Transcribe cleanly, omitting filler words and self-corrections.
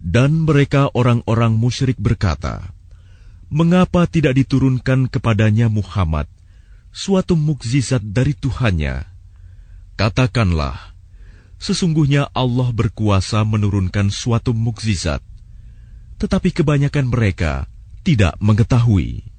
Dan mereka orang-orang musyrik berkata, "Mengapa tidak diturunkan kepadanya Muhammad suatu mukjizat dari Tuhannya?" Katakanlah, sesungguhnya Allah berkuasa menurunkan suatu mukjizat, tetapi kebanyakan mereka tidak mengetahui.